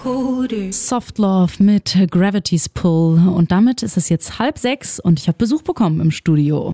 Soft Love mit Gravity's Pull. Und damit ist es jetzt 5:30 und ich habe Besuch bekommen im Studio.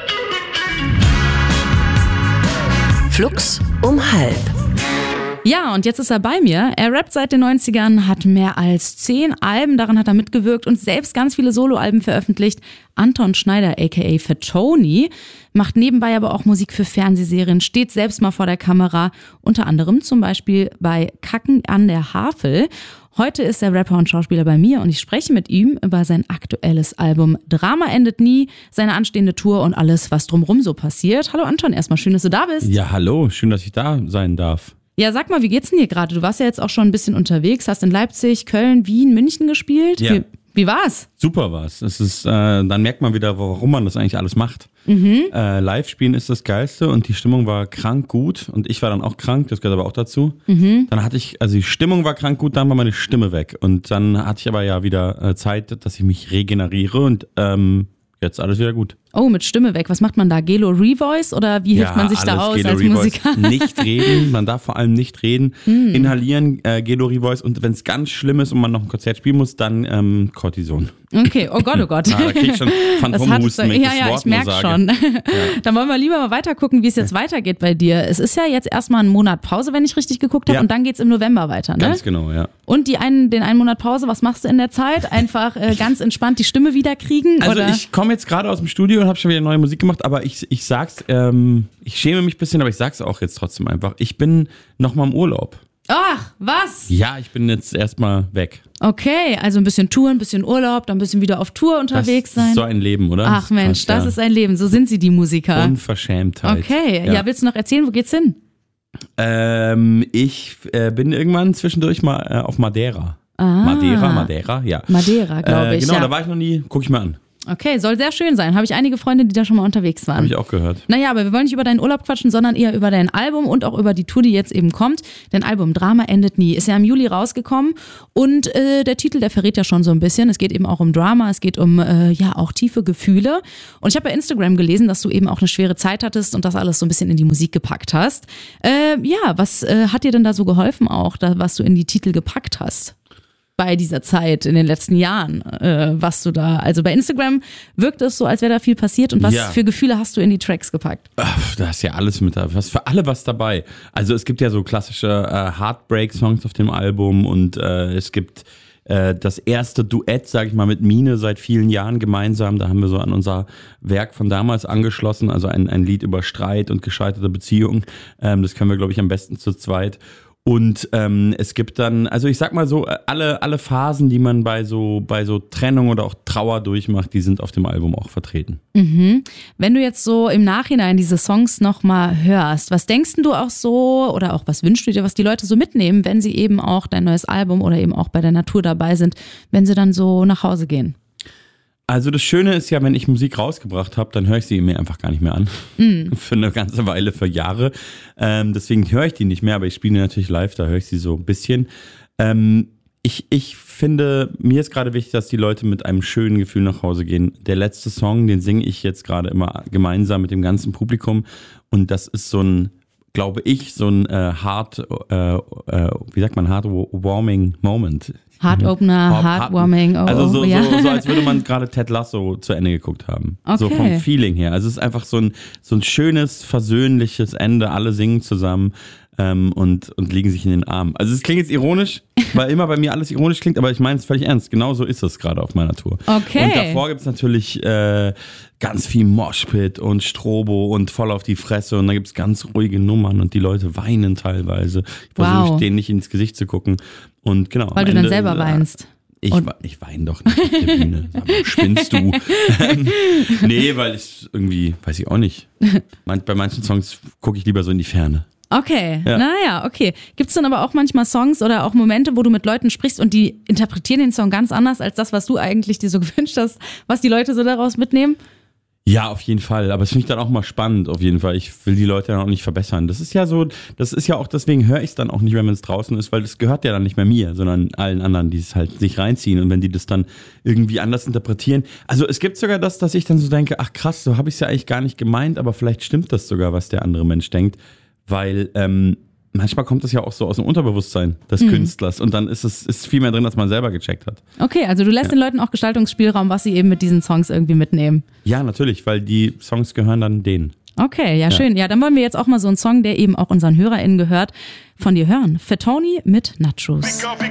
Flux um 5. Ja, und jetzt ist er bei mir. Er rappt seit den 90ern, hat mehr als 10 Alben, daran hat er mitgewirkt und selbst ganz viele Soloalben veröffentlicht. Anton Schneider, a.k.a. Fatoni, macht nebenbei aber auch Musik für Fernsehserien, steht selbst mal vor der Kamera, unter anderem zum Beispiel bei Kacken an der Havel. Heute ist er Rapper und Schauspieler bei mir und ich spreche mit ihm über sein aktuelles Album Drama endet nie, seine anstehende Tour und alles, was drumherum so passiert. Hallo Anton, erstmal schön, dass du da bist. Ja, hallo, schön, dass ich da sein darf. Ja, sag mal, wie geht's denn dir gerade? Du warst ja jetzt auch schon ein bisschen unterwegs, hast in Leipzig, Köln, Wien, München gespielt. Ja. Wie war's? Super war's. Es ist, dann merkt man wieder, warum man das eigentlich alles macht. Live spielen ist das Geilste und die Stimmung war krank gut und ich war dann auch krank, das gehört aber auch dazu. Dann hatte ich, also die Stimmung war krank gut, dann war meine Stimme weg und dann hatte ich aber ja wieder Zeit, dass ich mich regeneriere und jetzt alles wieder gut. Oh, mit Stimme weg. Was macht man da? Gelo Revoice oder wie hilft man sich da aus Gelo als Revoice. Musiker? Nicht reden, man darf vor allem nicht reden. Inhalieren, Gelo Revoice und wenn es ganz schlimm ist und man noch ein Konzert spielen muss, dann Cortison. Okay, oh Gott, oh Gott. Da krieg ich schon Phantomhusten, wenn ich das Wort ich merke schon. Ja. Dann wollen wir lieber mal weiter gucken, wie es jetzt weitergeht bei dir. Es ist ja jetzt erstmal ein Monat Pause, wenn ich richtig geguckt habe, und dann geht's im November weiter, ne? Ganz genau, ja. Und den einen Monat Pause, was machst du in der Zeit? Einfach ganz entspannt die Stimme wieder kriegen? Also oder? ich komme jetzt gerade aus dem Studio und habe schon wieder neue Musik gemacht, aber ich sag's, ich schäme mich ein bisschen, aber ich sag's auch jetzt trotzdem einfach. Ich bin nochmal im Urlaub. Ach, was? Ja, ich bin jetzt erstmal weg. Okay, also ein bisschen Tour, ein bisschen Urlaub, dann ein bisschen wieder auf Tour unterwegs sein. Das ist so ein Leben, oder? Ach Mensch, das ist ein Leben. So sind sie, die Musiker. Unverschämtheit. Okay, ja, willst du noch erzählen, wo geht's hin? Ich bin irgendwann zwischendurch mal auf Madeira. Ah. Madeira, ja. Madeira, glaube ich. Genau, ja. da war ich noch nie, guck ich mal an. Okay, soll sehr schön sein. Habe ich einige Freunde, die da schon mal unterwegs waren. Habe ich auch gehört. Naja, aber wir wollen nicht über deinen Urlaub quatschen, sondern eher über dein Album und auch über die Tour, die jetzt eben kommt. Dein Album Drama endet nie ist ja im Juli rausgekommen und der Titel, der verrät ja schon so ein bisschen. Es geht eben auch um Drama, es geht um auch tiefe Gefühle. Und ich habe bei Instagram gelesen, dass du eben auch eine schwere Zeit hattest und das alles so ein bisschen in die Musik gepackt hast. Was hat dir denn da so geholfen auch, was du in die Titel gepackt hast? Bei dieser Zeit in den letzten Jahren, was du da, also bei Instagram wirkt es so, als wäre da viel passiert und was für Gefühle hast du in die Tracks gepackt? Da ist ja alles mit da, was für alle was dabei. Also es gibt ja so klassische Heartbreak-Songs auf dem Album und es gibt das erste Duett, sag ich mal, mit Mine seit vielen Jahren gemeinsam. Da haben wir so an unser Werk von damals angeschlossen, also ein Lied über Streit und gescheiterte Beziehungen. Das können wir, glaube ich, am besten zu zweit. Und es gibt dann, also ich sag mal so, alle Phasen, die man bei so Trennung oder auch Trauer durchmacht, die sind auf dem Album auch vertreten. Mhm. Wenn du jetzt so im Nachhinein diese Songs nochmal hörst, was denkst du auch so oder auch was wünschst du dir, was die Leute so mitnehmen, wenn sie eben auch dein neues Album oder eben auch bei der Natur dabei sind, wenn sie dann so nach Hause gehen? Also das Schöne ist ja, wenn ich Musik rausgebracht habe, dann höre ich sie mir einfach gar nicht mehr an. Für eine ganze Weile, für Jahre. Deswegen höre ich die nicht mehr, aber ich spiele natürlich live, da höre ich sie so ein bisschen. Ich finde, mir ist gerade wichtig, dass die Leute mit einem schönen Gefühl nach Hause gehen. Der letzte Song, den singe ich jetzt gerade immer gemeinsam mit dem ganzen Publikum. Und das ist so ein, glaube ich, so ein heartwarming Moment. Heartopener, Heartwarming. Also so als würde man gerade Ted Lasso zu Ende geguckt haben. Okay. So vom Feeling her. Also es ist einfach so ein schönes, versöhnliches Ende. Alle singen zusammen und liegen sich in den Armen. Also es klingt jetzt ironisch, weil immer bei mir alles ironisch klingt, aber ich meine es völlig ernst. Genau so ist es gerade auf meiner Tour. Okay. Und davor gibt es natürlich ganz viel Moshpit und Strobo und voll auf die Fresse und da gibt es ganz ruhige Nummern und die Leute weinen teilweise. Ich versuche denen nicht ins Gesicht zu gucken. Und genau. Weil du dann selber weinst. Ich weine doch nicht auf der Bühne. Sag mal, spinnst du? Nee, weil ich irgendwie, weiß ich auch nicht. Bei manchen Songs gucke ich lieber so in die Ferne. Okay, naja, okay. Gibt es dann aber auch manchmal Songs oder auch Momente, wo du mit Leuten sprichst und die interpretieren den Song ganz anders als das, was du eigentlich dir so gewünscht hast, was die Leute so daraus mitnehmen? Ja, auf jeden Fall. Aber es finde ich dann auch mal spannend, auf jeden Fall. Ich will die Leute dann auch nicht verbessern. Das ist ja auch, deswegen höre ich es dann auch nicht mehr, wenn es draußen ist, weil das gehört ja dann nicht mehr mir, sondern allen anderen, die es halt sich reinziehen. Und wenn die das dann irgendwie anders interpretieren. Also es gibt sogar das, dass ich dann so denke, ach krass, so habe ich es ja eigentlich gar nicht gemeint, aber vielleicht stimmt das sogar, was der andere Mensch denkt. Weil manchmal kommt das ja auch so aus dem Unterbewusstsein des Künstlers und dann ist viel mehr drin, als man selber gecheckt hat. Okay, also du lässt den Leuten auch Gestaltungsspielraum, was sie eben mit diesen Songs irgendwie mitnehmen. Ja, natürlich, weil die Songs gehören dann denen. Okay, ja, schön. Ja, dann wollen wir jetzt auch mal so einen Song, der eben auch unseren HörerInnen gehört, von dir hören. Fatoni mit Nachos.